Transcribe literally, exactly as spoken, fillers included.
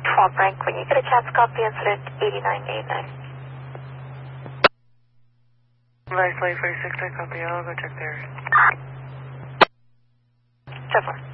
twelve rank. When you get a chance, copy incident eighty-nine eighty-nine. Vice Lake forty-six, I copy. I'll go check there. ten four.